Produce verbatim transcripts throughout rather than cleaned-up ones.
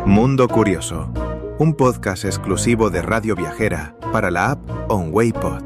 Mundo Curioso, un podcast exclusivo de Radio Viajera para la app OnWay Pod.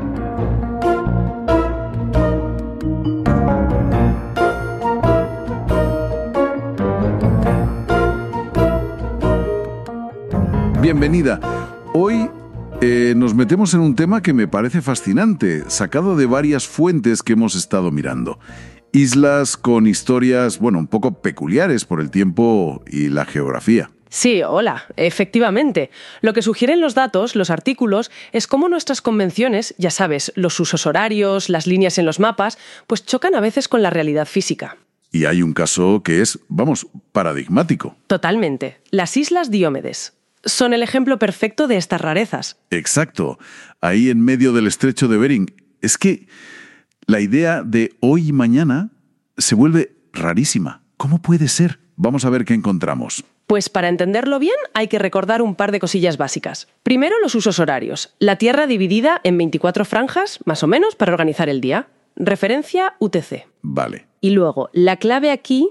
Bienvenida. Hoy eh, nos metemos en un tema que me parece fascinante, sacado de varias fuentes que hemos estado mirando. Islas con historias, bueno, un poco peculiares por el tiempo y la geografía. Sí, hola, efectivamente. Lo que sugieren los datos, los artículos, es cómo nuestras convenciones, ya sabes, los usos horarios, las líneas en los mapas, pues chocan a veces con la realidad física. Y hay un caso que es, vamos, paradigmático. Totalmente. Las Islas Diómedes son el ejemplo perfecto de estas rarezas. Exacto. Ahí en medio del estrecho de Bering. Es que la idea de hoy y mañana se vuelve rarísima. ¿Cómo puede ser? Vamos a ver qué encontramos. Pues para entenderlo bien hay que recordar un par de cosillas básicas. Primero, los usos horarios. La Tierra dividida en veinticuatro franjas, más o menos, para organizar el día. Referencia U T C. Vale. Y luego, la clave aquí,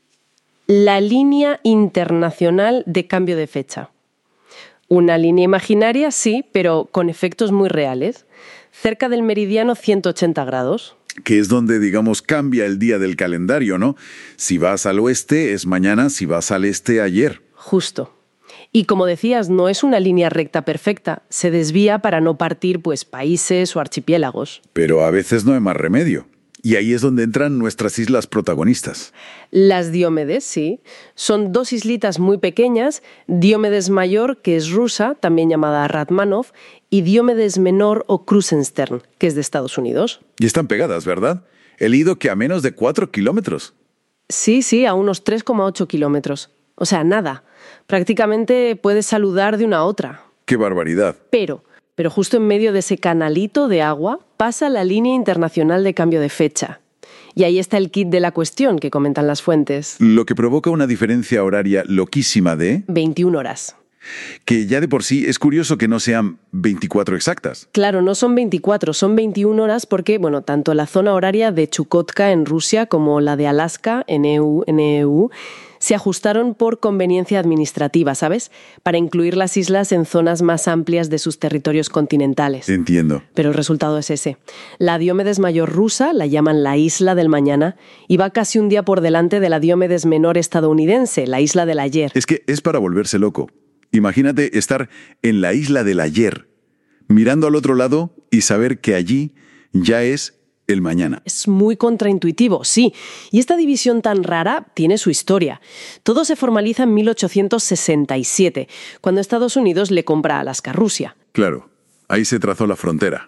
la línea internacional de cambio de fecha. Una línea imaginaria, sí, pero con efectos muy reales. Cerca del meridiano ciento ochenta grados. Que es donde, digamos, cambia el día del calendario, ¿no? Si vas al oeste es mañana, si vas al este ayer. Justo. Y como decías, no es una línea recta perfecta. Se desvía para no partir, pues, países o archipiélagos. Pero a veces no hay más remedio. Y ahí es donde entran nuestras islas protagonistas. Las Diómedes, sí. Son dos islitas muy pequeñas, Diómedes Mayor, que es rusa, también llamada Ratmanov, y Diómedes Menor o Krusenstern, que es de Estados Unidos. Y están pegadas, ¿verdad? He leído que a menos de cuatro kilómetros. Sí, sí, a unos tres coma ocho kilómetros. O sea, nada. Prácticamente puedes saludar de una a otra. ¡Qué barbaridad! Pero... Pero justo en medio de ese canalito de agua pasa la línea internacional de cambio de fecha. Y ahí está el kit de la cuestión que comentan las fuentes. Lo que provoca una diferencia horaria loquísima de... veintiuna horas. Que ya de por sí es curioso que no sean veinticuatro exactas. Claro, no son veinticuatro, son veintiuna horas porque, bueno, tanto la zona horaria de Chukotka en Rusia como la de Alaska en E U, en E U se ajustaron por conveniencia administrativa, ¿sabes? Para incluir las islas en zonas más amplias de sus territorios continentales. Entiendo. Pero el resultado es ese. La Diómedes Mayor rusa la llaman la Isla del Mañana y va casi un día por delante de la Diómedes Menor estadounidense, la Isla del Ayer. Es que es para volverse loco. Imagínate estar en la Isla del Ayer, mirando al otro lado y saber que allí ya es el mañana. Es muy contraintuitivo, sí. Y esta división tan rara tiene su historia. Todo se formaliza en mil ochocientos sesenta y siete, cuando Estados Unidos le compra a Alaska a Rusia. Claro, ahí se trazó la frontera.